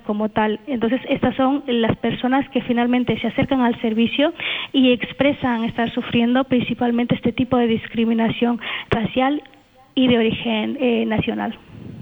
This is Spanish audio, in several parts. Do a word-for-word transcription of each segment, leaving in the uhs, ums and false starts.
como tal. Entonces, estas son las personas que finalmente se acercan al servicio y expresan estar sufriendo principalmente este tipo de discriminación racial y de origen eh, nacional.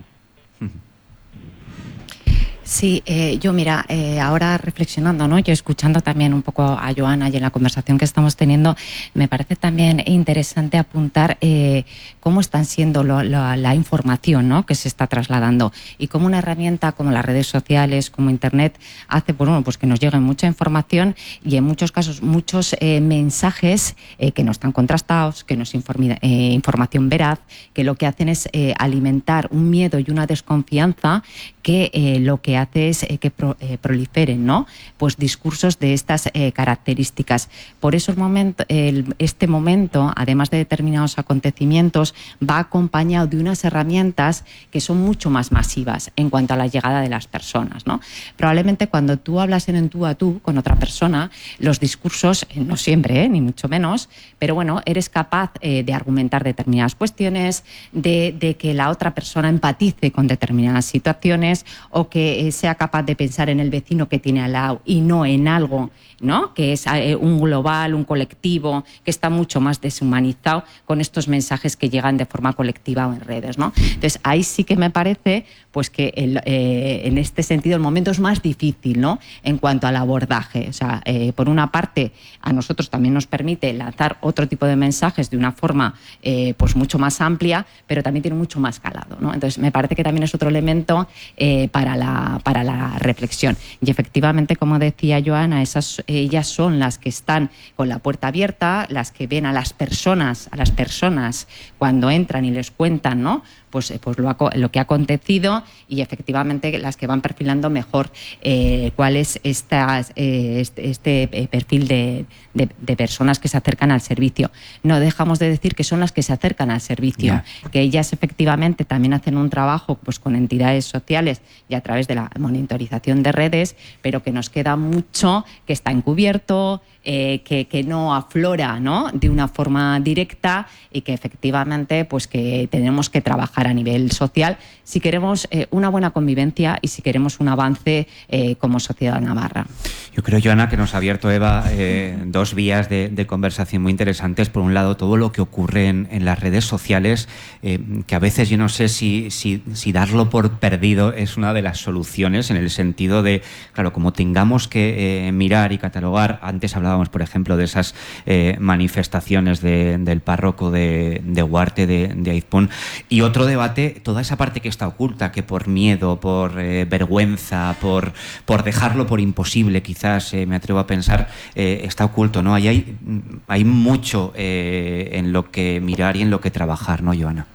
Sí, eh, yo mira, eh, ahora reflexionando, ¿no? Yo escuchando también un poco a Joana y en la conversación que estamos teniendo, me parece también interesante apuntar eh, cómo están siendo lo, lo, la información, ¿no?, que se está trasladando y cómo una herramienta como las redes sociales, como Internet, hace bueno, pues que nos llegue mucha información y en muchos casos muchos eh, mensajes eh, que no están contrastados, que no es informi- eh, información veraz, que lo que hacen es eh, alimentar un miedo y una desconfianza que eh, lo que hace es eh, que pro, eh, proliferen, ¿no?, pues discursos de estas eh, características. Por eso el momento, el, este momento, además de determinados acontecimientos, va acompañado de unas herramientas que son mucho más masivas en cuanto a la llegada de las personas, ¿no? Probablemente cuando tú hablas en tú a tú con otra persona, los discursos, eh, no siempre, eh, ni mucho menos, pero bueno, eres capaz eh, de argumentar determinadas cuestiones, de, de que la otra persona empatice con determinadas situaciones, o que sea capaz de pensar en el vecino que tiene al lado y no en algo, ¿no?, que es un global, un colectivo, que está mucho más deshumanizado con estos mensajes que llegan de forma colectiva o en redes, ¿no? Entonces, ahí sí que me parece pues que el, eh, en este sentido el momento es más difícil, ¿no?, en cuanto al abordaje. O sea, eh, por una parte, a nosotros también nos permite lanzar otro tipo de mensajes de una forma eh, pues mucho más amplia, pero también tiene mucho más calado, ¿no? Entonces, me parece que también es otro elemento eh, para, la, para la reflexión. Y efectivamente, como decía Joana, esas, ellas son las que están con la puerta abierta, las que ven a las personas, a las personas cuando entran y les cuentan, ¿no?, pues, pues lo, ha, lo que ha acontecido, y efectivamente las que van perfilando mejor eh, cuál es esta, eh, este, este perfil de, de, de personas que se acercan al servicio. No dejamos de decir que son las que se acercan al servicio, yeah. que ellas efectivamente también hacen un trabajo pues, con entidades sociales y a través de la monitorización de redes, pero que nos queda mucho que está encubierto, eh, que, que no aflora, ¿no?, de una forma directa, y que efectivamente pues, que tenemos que trabajar a nivel social si queremos eh, una buena convivencia y si queremos un avance eh, como sociedad navarra. Yo creo, Joana, que nos ha abierto Eva eh, dos vías de, de conversación muy interesantes. Por un lado, todo lo que ocurre en, en las redes sociales, eh, que a veces yo no sé si, si, si darlo por perdido es una de las soluciones, en el sentido de, claro, como tengamos que eh, mirar y catalogar. Antes hablábamos, por ejemplo, de esas eh, manifestaciones de, del párroco de, de Huarte, de, de Aizpún. Y otro debate, toda esa parte que está oculta, que por miedo, por eh, vergüenza, por, por dejarlo por imposible, quizás, Eh, me atrevo a pensar, eh, está oculto, ¿no? Ahí hay, hay mucho eh, en lo que mirar y en lo que trabajar, ¿no, Joana?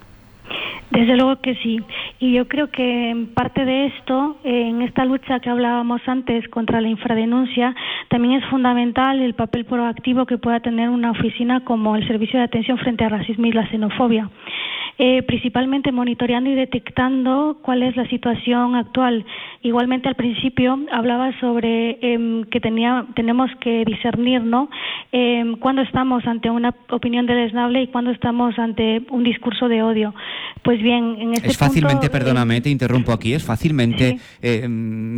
Desde luego que sí. Y yo creo que en parte de esto, en esta lucha que hablábamos antes contra la infradenuncia, también es fundamental el papel proactivo que pueda tener una oficina como el Servicio de Atención frente al Racismo y la Xenofobia. Eh, principalmente monitoreando y detectando cuál es la situación actual. Igualmente al principio hablaba sobre eh, que tenía, tenemos que discernir, ¿no?, eh, cuándo estamos ante una opinión deleznable y cuándo estamos ante un discurso de odio. Pues bien, en este es fácilmente, punto, perdóname, eh, te interrumpo aquí, es fácilmente sí. eh,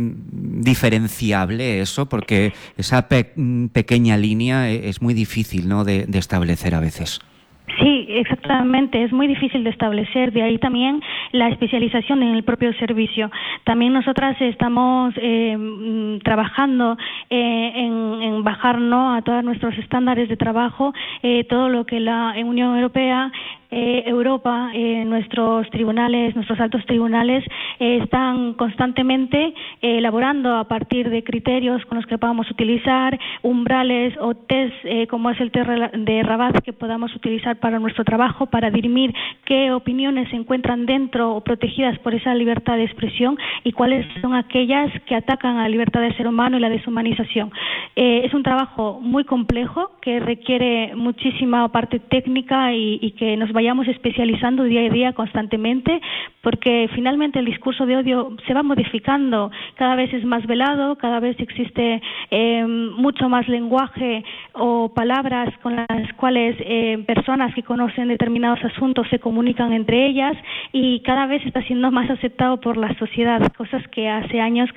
diferenciable eso, porque esa pe pequeña línea es muy difícil, ¿no?, de, de establecer a veces. Sí, exactamente, es muy difícil de establecer, de ahí también la especialización en el propio servicio. También nosotras estamos eh, trabajando eh, en, en bajar, ¿no?, a todos nuestros estándares de trabajo, eh, todo lo que la Unión Europea, eh, Europa, eh, nuestros tribunales, nuestros altos tribunales eh, están constantemente eh, elaborando a partir de criterios con los que podamos utilizar, umbrales o test eh, como es el test de Rabat que podamos utilizar para nuestro trabajo, para dirimir qué opiniones se encuentran dentro o protegidas por esa libertad de expresión y cuáles son aquellas que atacan a la libertad del ser humano y la deshumanización. Eh, es un trabajo muy complejo que requiere muchísima parte técnica y, y que nos vayamos especializando día a día constantemente, porque finalmente el discurso de odio se va modificando, cada vez es más velado, cada vez existe eh, mucho más lenguaje o palabras con las cuales eh, personas que conocen determinados asuntos se comunican entre ellas y cada vez está siendo más aceptado por la sociedad, cosas que hace años